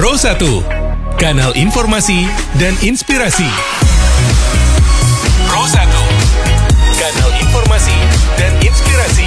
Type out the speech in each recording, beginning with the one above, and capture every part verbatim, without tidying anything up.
Pro satu, kanal informasi dan inspirasi. Pro satu, kanal informasi dan inspirasi.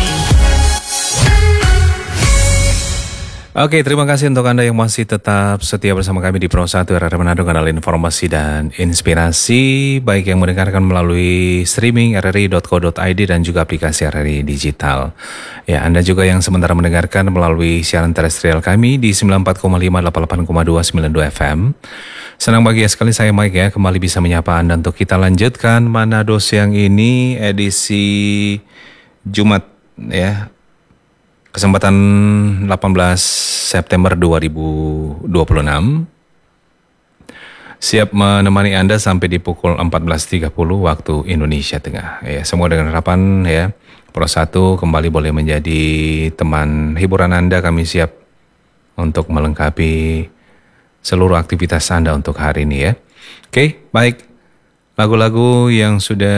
Oke, terima kasih untuk Anda yang masih tetap setia bersama kami di Pro satu R R Manado, kanal informasi dan inspirasi, baik yang mendengarkan melalui streaming r r i dot co dot i d dan juga aplikasi R R I Digital. Ya, Anda juga yang sementara mendengarkan melalui siaran terestrial kami di sembilan puluh empat koma lima, delapan puluh delapan koma dua, sembilan puluh dua F M. Senang bahagia sekali saya Mike ya, kembali bisa menyapa Anda untuk kita lanjutkan Manado siang ini edisi Jumat ya. Kesempatan delapan belas September dua ribu dua puluh enam. Siap menemani Anda sampai di pukul empat belas tiga puluh waktu Indonesia Tengah. Ya, semua dengan harapan ya, Pro satu kembali boleh menjadi teman hiburan Anda. Kami siap untuk melengkapi seluruh aktivitas Anda untuk hari ini ya. Oke, baik. Lagu-lagu yang sudah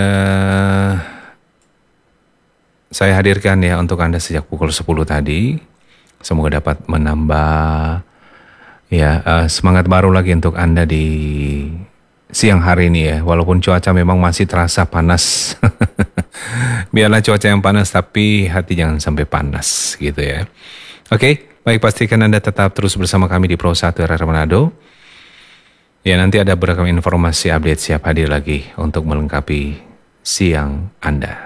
saya hadirkan ya untuk Anda sejak pukul sepuluh tadi. Semoga dapat menambah ya uh, semangat baru lagi untuk Anda di siang hari ini ya. Walaupun cuaca memang masih terasa panas. Biarlah cuaca yang panas tapi hati jangan sampai panas gitu ya. Oke, baik, pastikan Anda tetap terus bersama kami di Pro satu R R Manado. Ya, nanti ada beragam informasi update siap hadir lagi untuk melengkapi siang Anda.